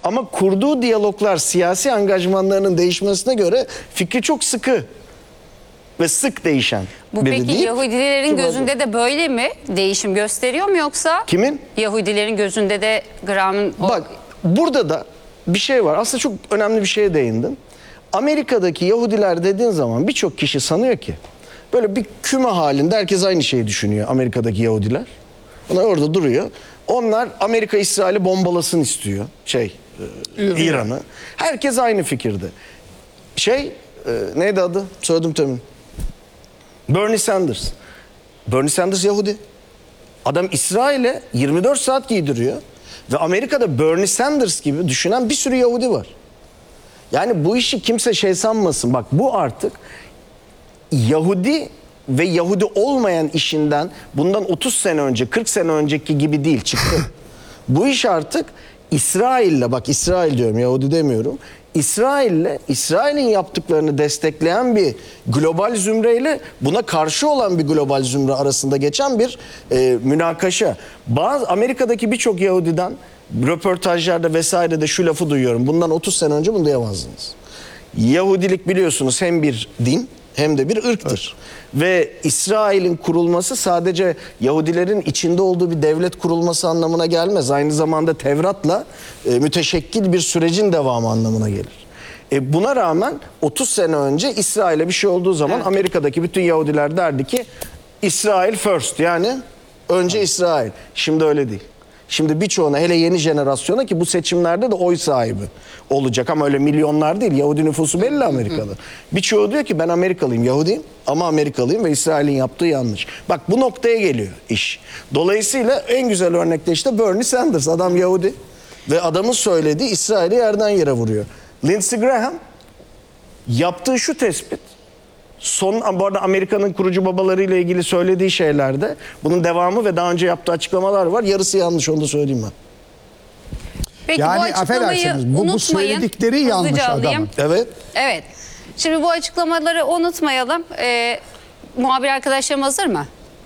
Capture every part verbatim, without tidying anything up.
Ama kurduğu diyaloglar siyasi angajmanlarının değişmesine göre fikri çok sıkı ve sık değişen. Bu biri peki değil. Yahudilerin gözünde de böyle mi? Değişim gösteriyor mu yoksa? Kimin? Yahudilerin gözünde de Graham'ın... o- Bak burada da bir şey var. Aslında çok önemli bir şeye değindin. Amerika'daki Yahudiler dediğin zaman birçok kişi sanıyor ki böyle bir küme halinde herkes aynı şeyi düşünüyor, Amerika'daki Yahudiler. Onlar orada duruyor. Onlar Amerika İsrail'i bombalasın istiyor. Şey, e, İran'ı. Herkes aynı fikirde. Şey, e, neydi adı? Söyledim temin. Bernie Sanders. Bernie Sanders Yahudi. Adam İsrail'e yirmi dört saat giydiriyor. Ve Amerika'da Bernie Sanders gibi düşünen bir sürü Yahudi var. Yani bu işi kimse şey sanmasın. Bak bu artık Yahudi ve Yahudi olmayan işinden bundan otuz sene önce, kırk sene önceki gibi değil, çıktı. Bu iş artık İsrail'le, bak İsrail diyorum, Yahudi demiyorum. İsrail'le, İsrail'in yaptıklarını destekleyen bir global zümreyle buna karşı olan bir global zümre arasında geçen bir e, münakaşa. Bazı Amerika'daki birçok Yahudiden röportajlarda vesairede şu lafı duyuyorum. Bundan otuz sene önce bunu duyamazdınız. Yahudilik biliyorsunuz hem bir din hem de bir ırktır. Evet. Ve İsrail'in kurulması sadece Yahudilerin içinde olduğu bir devlet kurulması anlamına gelmez. Aynı zamanda Tevrat'la e, müteşekkil bir sürecin devamı anlamına gelir. E, buna rağmen otuz sene önce İsrail'e bir şey olduğu zaman evet. Amerika'daki bütün Yahudiler derdi ki İsrail first, yani önce evet. İsrail. Şimdi öyle değil. Şimdi birçoğuna, hele yeni jenerasyona, ki bu seçimlerde de oy sahibi olacak ama öyle milyonlar değil. Yahudi nüfusu belli Amerika'da. Birçoğu diyor ki ben Amerikalıyım, Yahudiyim ama Amerikalıyım ve İsrail'in yaptığı yanlış. Bak bu noktaya geliyor iş. Dolayısıyla en güzel örnek de işte Bernie Sanders. Adam Yahudi ve adamın söylediği İsrail'i yerden yere vuruyor. Lindsey Graham yaptığı şu tespit. Son, bu arada Amerika'nın kurucu babalarıyla ilgili söylediği şeylerde bunun devamı ve daha önce yaptığı açıklamalar var. Yarısı yanlış, onu da söyleyeyim ben. Peki yani bu açıklamayı affedersiniz, bu, bu söyledikleri yanlış adamın. Evet. Evet. Şimdi bu açıklamaları unutmayalım. Ee, muhabir arkadaşlarım hazır mı?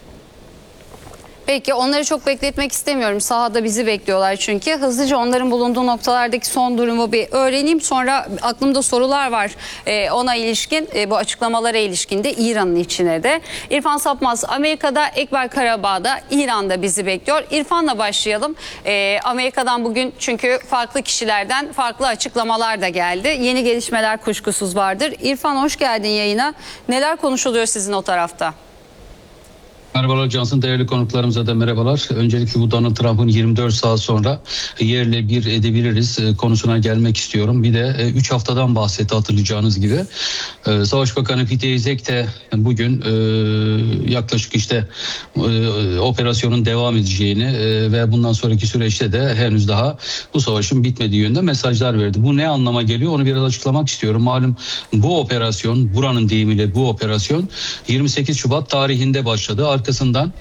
Peki onları çok bekletmek istemiyorum. Sahada bizi bekliyorlar çünkü. Hızlıca onların bulunduğu noktalardaki son durumu bir öğreneyim. Sonra aklımda sorular var ee, ona ilişkin, e, bu açıklamalara ilişkin de İran'ın içine de. İrfan Sapmaz Amerika'da, Ekber Karabağ'da, İran'da bizi bekliyor. İrfan'la başlayalım. Ee, Amerika'dan bugün çünkü farklı kişilerden farklı açıklamalar da geldi. Yeni gelişmeler kuşkusuz vardır. İrfan hoş geldin yayına. Neler konuşuluyor sizin o tarafta? Merhabalar Cansın, değerli konuklarımıza da merhabalar. Öncelikle bu Donald Trump'ın yirmi dört saat sonra yerle bir edebiliriz konusuna gelmek istiyorum. Bir de üç haftadan bahsetti hatırlayacağınız gibi. Savaş Bakanı Pete Hegseth de bugün yaklaşık işte operasyonun devam edeceğini ve bundan sonraki süreçte de henüz daha bu savaşın bitmediği yönde mesajlar verdi. Bu ne anlama geliyor onu biraz açıklamak istiyorum. Malum bu operasyon, buranın deyimiyle bu operasyon yirmi sekiz Şubat tarihinde başladı. Arkasından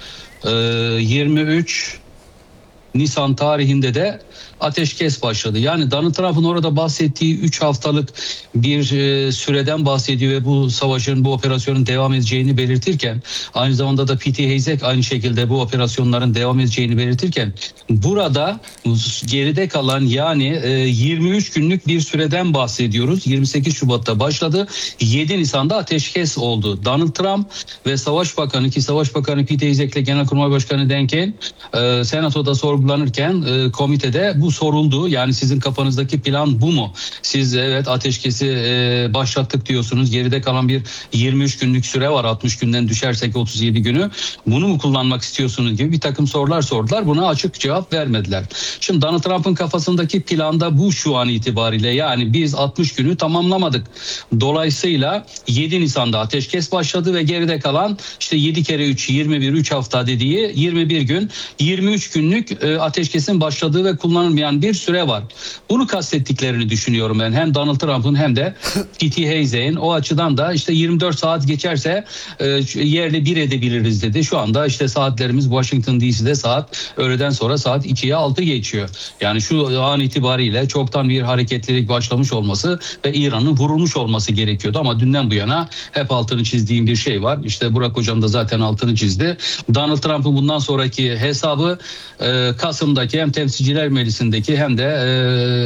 yirmi üç Nisan tarihinde de ateşkes başladı. Yani Donald Trump'ın orada bahsettiği üç haftalık bir süreden bahsediyor ve bu savaşın, bu operasyonun devam edeceğini belirtirken, aynı zamanda da Pete Hegseth aynı şekilde bu operasyonların devam edeceğini belirtirken, burada geride kalan yani yirmi üç günlük bir süreden bahsediyoruz. yirmi sekiz Şubat'ta başladı. yedi Nisan'da ateşkes oldu. Donald Trump ve Savaş Bakanı, ki Savaş Bakanı Pete Hegseth ile Genelkurmay Başkanı Dan Kane Senato'da sorgulanırken komitede bu soruldu. Yani sizin kafanızdaki plan bu mu? Siz evet ateşkesi e, başlattık diyorsunuz. Geride kalan bir yirmi üç günlük süre var. altmış günden düşersek otuz yedi günü. Bunu mu kullanmak istiyorsunuz gibi bir takım sorular sordular. Buna açık cevap vermediler. Şimdi Donald Trump'ın kafasındaki planda bu şu an itibariyle. Yani biz altmış günü tamamlamadık. Dolayısıyla yedi Nisan'da ateşkes başladı ve geride kalan işte yedi kere üç yirmi bir, üç hafta dediği yirmi bir gün, yirmi üç günlük e, ateşkesin başladığı ve kullanılmayan bir süre var. Bunu kastettiklerini düşünüyorum ben. Hem Donald Trump'ın hem de Pete Hegseth'in. O açıdan da işte yirmi dört saat geçerse e, yerle bir edebiliriz dedi. Şu anda işte saatlerimiz Washington D C'de saat öğleden sonra saat ikiye altı geçiyor. Yani şu an itibariyle çoktan bir hareketlilik başlamış olması ve İran'ın vurulmuş olması gerekiyordu. Ama dünden bu yana hep altını çizdiğim bir şey var. İşte Burak Hocam da zaten altını çizdi. Donald Trump'ın bundan sonraki hesabı e, Kasım'daki hem Temsilciler Meclisi'ndeki hem de e,